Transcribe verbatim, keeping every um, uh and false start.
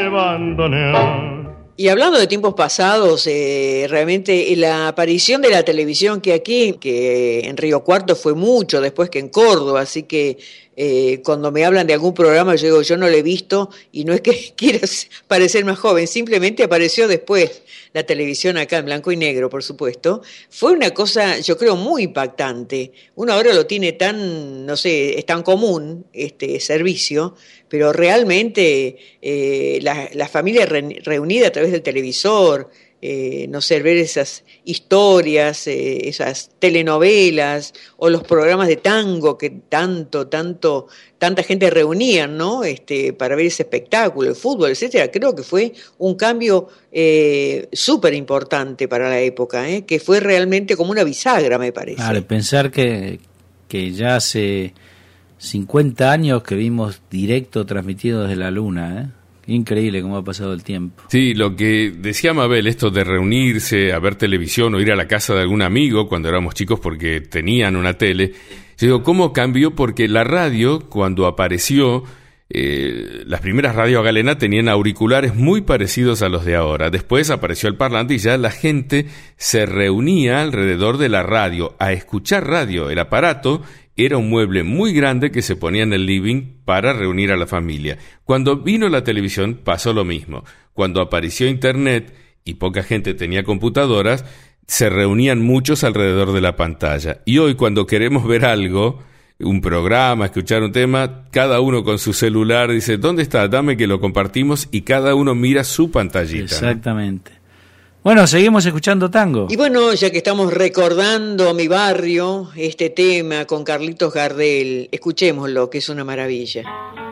bandoneón. Y hablando de tiempos pasados, eh, realmente la aparición de la televisión que aquí, que en Río Cuarto fue mucho después que en Córdoba, así que eh, cuando me hablan de algún programa yo digo, yo no lo he visto y no es que quiera parecer más joven, simplemente apareció después la televisión acá en blanco y negro, por supuesto. Fue una cosa, yo creo, muy impactante. Uno ahora lo tiene tan, no sé, es tan común este servicio, pero realmente eh, la, la familia re, reunida a través del televisor, eh, no sé, ver esas historias, eh, esas telenovelas o los programas de tango que tanto, tanto, tanta gente reunían, ¿no? Este, para ver ese espectáculo, el fútbol, etcétera. Creo que fue un cambio eh, súper importante para la época, ¿eh? Que fue realmente como una bisagra, me parece. Claro, pensar que, que ya hace cincuenta años que vimos directo transmitido desde la luna, ¿eh? Increíble cómo ha pasado el tiempo. Sí, lo que decía Mabel, esto de reunirse, a ver televisión o ir a la casa de algún amigo cuando éramos chicos porque tenían una tele. Yo digo, ¿cómo cambió? Porque la radio, cuando apareció, eh, las primeras radios Galena tenían auriculares muy parecidos a los de ahora. Después apareció el parlante y ya la gente se reunía alrededor de la radio a escuchar radio. El aparato era un mueble muy grande que se ponía en el living para reunir a la familia. Cuando vino la televisión pasó lo mismo. Cuando apareció internet y poca gente tenía computadoras, se reunían muchos alrededor de la pantalla. Y hoy cuando queremos ver algo, un programa, escuchar un tema, cada uno con su celular dice, ¿dónde está? Dame que lo compartimos, y cada uno mira su pantallita. Exactamente. Bueno, seguimos escuchando tango. Y bueno, ya que estamos recordando mi barrio, este tema con Carlitos Gardel, escuchémoslo, que es una maravilla.